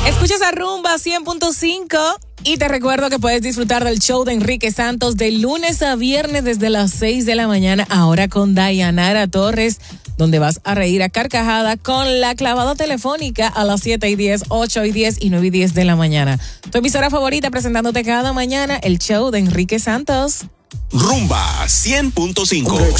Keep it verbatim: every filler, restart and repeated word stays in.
Escuchas a Rumba cien punto cinco y te recuerdo que puedes disfrutar del show de Enrique Santos de lunes a viernes desde las seis de la mañana, ahora con Dayanara Torres, donde vas a reír a carcajada con la clavada telefónica a las siete y diez, ocho y diez y nueve y diez de la mañana. Tu emisora favorita presentándote cada mañana el show de Enrique Santos. Rumba cien punto cinco.